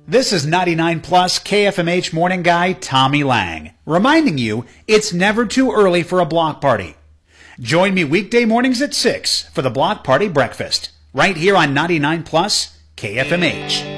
This is 99 Plus KFMH morning guy Tommy Lang, reminding you it's never too early for a block party. Join me weekday mornings at 6 for the Block Party Breakfast, right here on 99 Plus KFMH.